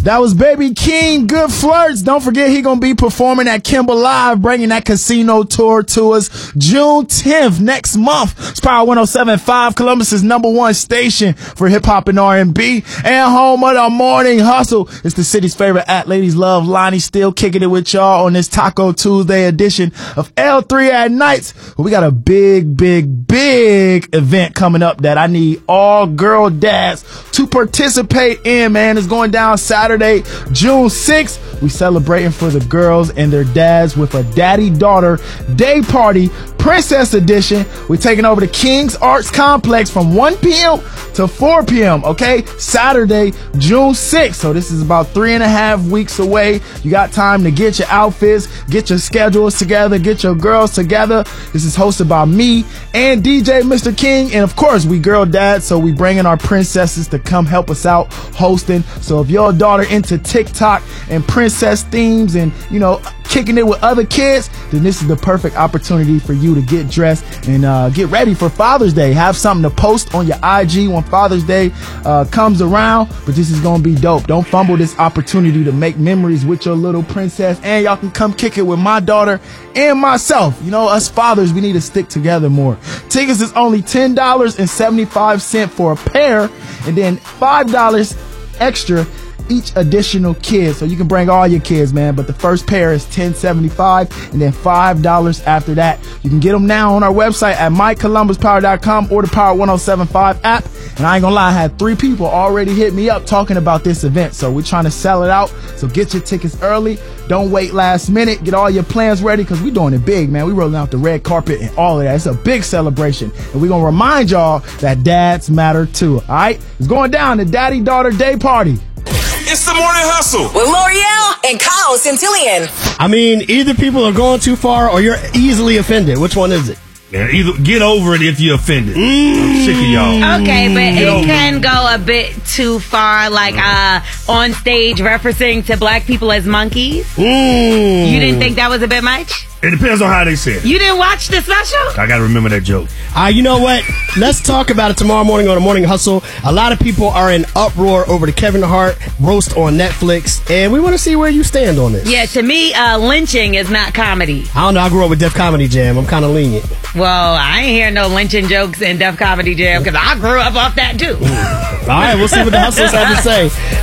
That was Baby King, Good Flirts. Don't forget he gonna be performing at Kimber Live, bringing that casino tour to us June 10th next month. It's Power 107.5, Columbus's #1 station for hip hop and R&B, and home of the Morning Hustle. It's the city's favorite act. Ladies love Lonnie, still kicking it with y'all on this Taco Tuesday edition of L3 at Nights. We got a big event coming up that I need all girl dads to participate in, man. It's going down Saturday, June 6th. We celebrating for the girls and their dads with a daddy-daughter day party, Princess Edition. We're taking over the King's Arts Complex from 1 p.m. to 4 p.m., okay? Saturday, June 6th. So this is about 3.5 weeks away. You got time to get your outfits, get your schedules together, get your girls together. This is hosted by me and DJ Mr. King. And of course, we girl dads, so we bringing our princesses to come help us out hosting. So if your daughter into TikTok and princess themes and, you know, kicking it with other kids, then this is the perfect opportunity for you to get dressed and get ready for Father's Day. Have something to post on your IG when Father's Day comes around. But this is going to be dope. Don't fumble this opportunity to make memories with your little princess. And y'all can come kick it with my daughter and myself. You know, us fathers, we need to stick together more. Tickets is only $10.75 for a pair, and then $5 extra each additional kid. So you can bring all your kids, man, but the first pair is $10.75 and then $5 after that. You can get them now on our website at mycolumbuspower.com or the Power 107.5 app. And I ain't gonna lie, I had 3 people already hit me up talking about this event. So we're trying to sell it out. So get your tickets early. Don't wait last minute. Get all your plans ready because we're doing it big, man. We rolling out the red carpet and all of that. It's a big celebration. And we're gonna remind y'all that dads matter too. All right? It's going down, the daddy-daughter day party. It's the Morning Hustle with L'Oreal and Kyle Centillion. I mean, either people are going too far or you're easily offended. Which one is it? Man, either get over it if you're offended. I'm sick of y'all. Okay, but it can go a bit too far, like on stage referencing to black people as monkeys. You didn't think that was a bit much? It depends on how they say it. You didn't watch the special? I got to remember that joke. You know what? Let's talk about it tomorrow morning on the Morning Hustle. A lot of people are in uproar over the Kevin Hart roast on Netflix, and we want to see where you stand on this. Yeah, to me, lynching is not comedy. I don't know. I grew up with Def Comedy Jam. I'm kind of lenient. Well, I ain't hear no lynching jokes in Def Comedy Jam because I grew up off that too. All right, we'll see what the hustlers have to say.